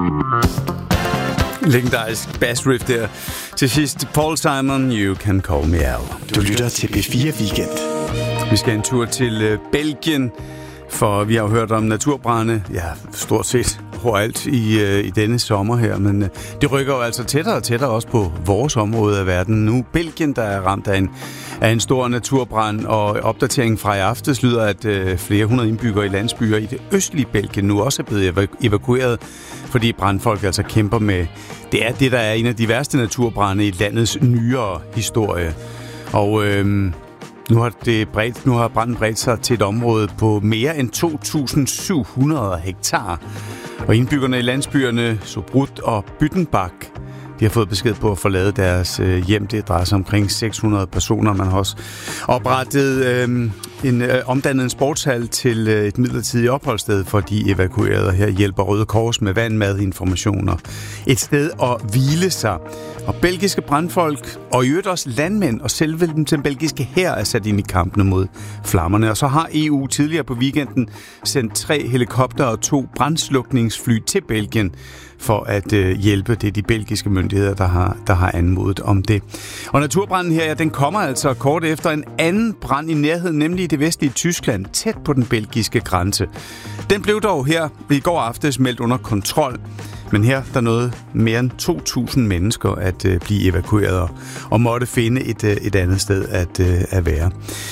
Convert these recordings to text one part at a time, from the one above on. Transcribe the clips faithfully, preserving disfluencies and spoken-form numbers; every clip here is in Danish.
Legendarisk bass riff der. Til sidst, Paul Simon, You Can Call Me Al. Du lytter til B fire Weekend. Vi skal en tur til øh, Belgien, for vi har jo hørt om naturbrande, ja, stort set overalt i, øh, i denne sommer her, men øh, det rykker jo altså tættere og tættere også på vores område af verden. Nu Belgien, der er ramt af en, af en stor naturbrand, og opdateringen fra i aftes lyder, at øh, flere hundrede indbyggere i landsbyer i det østlige Belgien nu også er blevet evaku- evakueret, fordi brandfolk altså kæmper med, det er det, der er en af de værste naturbrande i landets nyere historie. Og øh, Nu har, det bredt, nu har branden bredt sig til et område på mere end to tusind syv hundrede hektar. Og indbyggerne i landsbyerne Sobrut og Büttenbach, de har fået besked på at forlade deres øh, hjem. Det drejer sig omkring seks hundrede personer. Man har også oprettet øh, en, øh, omdannet en sportshal til øh, et midlertidigt opholdssted for de evakuerede. Her hjælper Røde Kors med vand, mad, informationer. Et sted at hvile sig. Og belgiske brandfolk, og i øvrigt også landmænd og selve den belgiske hær er sat ind i kampene mod flammerne. Og så har E U tidligere på weekenden sendt tre helikopter og to brandslukningsfly til Belgien for at øh, hjælpe. Det er de belgiske myndigheder, der har, der har anmodet om det. Og naturbranden her, ja, den kommer altså kort efter en anden brand i nærheden, nemlig i det vestlige Tyskland, tæt på den belgiske grænse. Den blev dog her i går aftes meldt under kontrol. Men her der nåede mere end to tusind mennesker at øh, blive evakueret og måtte finde et, øh, et andet sted at, øh, at være.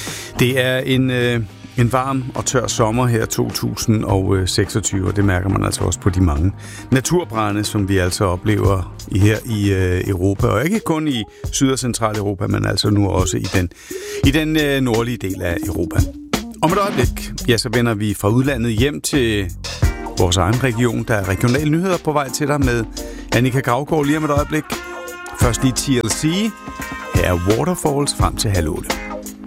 Det er en, øh, en varm og tør sommer her to tusind seksogtyve, og det mærker man altså også på de mange naturbrande, som vi altså oplever i, her i øh, Europa. Og ikke kun i Syd- og Centraleuropa, men altså nu også i den, i den øh, nordlige del af Europa. Om et øjeblik, ja, så vender vi fra udlandet hjem til vores egen region. Der er regionale nyheder på vej til dig med Annika Gravgaard lige om et øjeblik. Først lige T L C. Her er Waterfalls frem til halv otte.